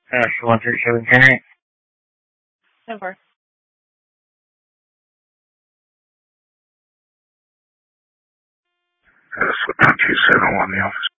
One thirty seven Fahrenheit. So far. Slip 271 in the office.